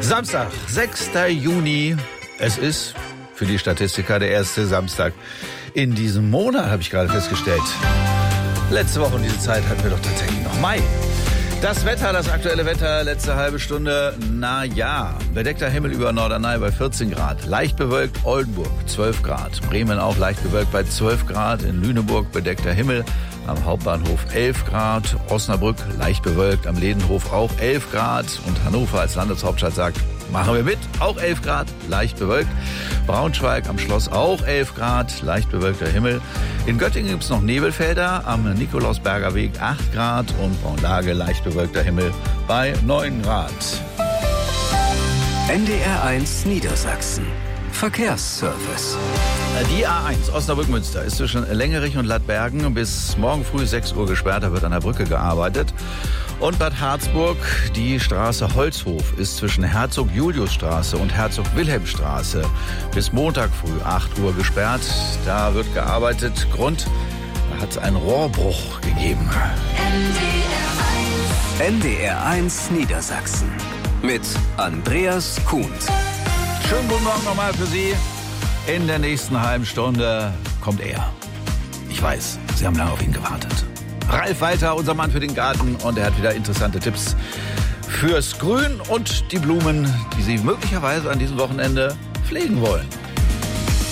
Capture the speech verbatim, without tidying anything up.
Samstag, sechster Juni. Es ist für die Statistiker der erste Samstag in diesem Monat, habe ich gerade festgestellt. Letzte Woche um diese Zeit hatten wir doch tatsächlich noch Mai. Das Wetter, das aktuelle Wetter, letzte halbe Stunde, na ja. Bedeckter Himmel über Norderney bei vierzehn Grad. Leicht bewölkt Oldenburg, zwölf Grad. Bremen auch leicht bewölkt bei zwölf Grad. In Lüneburg bedeckter Himmel. Am Hauptbahnhof elf Grad. Osnabrück leicht bewölkt. Am Ledenhof auch elf Grad. Und Hannover als Landeshauptstadt sagt, machen wir mit. Auch elf Grad, leicht bewölkt. Braunschweig am Schloss auch elf Grad, leicht bewölkter Himmel. In Göttingen gibt es noch Nebelfelder. Am Nikolausberger Weg acht Grad. Und Braunlage leicht bewölkter Himmel bei neun Grad. N D R eins Niedersachsen. Verkehrsservice. Die A eins Osnabrück-Münster ist zwischen Längerich und Lattbergen bis morgen früh sechs Uhr gesperrt. Da wird an der Brücke gearbeitet. Und Bad Harzburg, die Straße Holzhof, ist zwischen Herzog-Julius-Straße und Herzog-Wilhelm-Straße bis Montag früh acht Uhr gesperrt. Da wird gearbeitet. Grund, da hat es einen Rohrbruch gegeben. N D R eins Niedersachsen mit Andreas Kuhns. Schönen guten Morgen nochmal für Sie. In der nächsten halben Stunde kommt er. Ich weiß, Sie haben lange auf ihn gewartet. Ralf Walter, unser Mann für den Garten. Und er hat wieder interessante Tipps fürs Grün und die Blumen, die Sie möglicherweise an diesem Wochenende pflegen wollen.